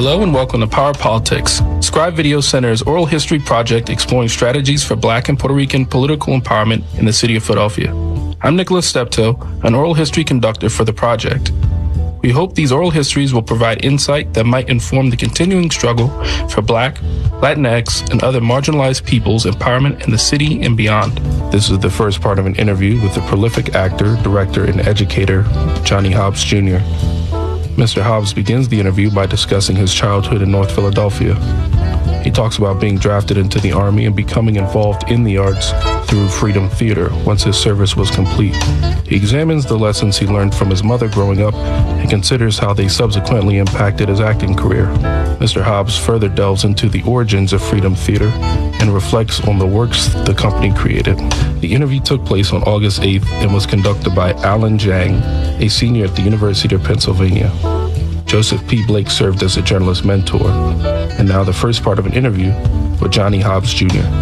Hello and welcome to Power Politics. Scribe Video Center's oral history project exploring strategies for Black and Puerto Rican political empowerment in the city of Philadelphia. I'm Nicholas Steptoe, an oral history conductor for the project. We hope these oral histories will provide insight that might inform the continuing struggle for Black, Latinx, and other marginalized peoples' empowerment in the city and beyond. This is the first part of an interview with the prolific actor, director, and educator, Johnny Hobbs Jr. Mr. Hobbs begins the interview by discussing his childhood in North Philadelphia. He talks about being drafted into the Army and becoming involved in the arts through Freedom Theater once his service was complete. He examines the lessons he learned from his mother growing up and considers how they subsequently impacted his acting career. Mr. Hobbs further delves into the origins of Freedom Theater and reflects on the works the company created. The interview took place on August 8th and was conducted by Alan Jang, a senior at the University of Pennsylvania. Joseph P. Blake served as a journalist mentor. And now the first part of an interview with Johnny Hobbs Jr.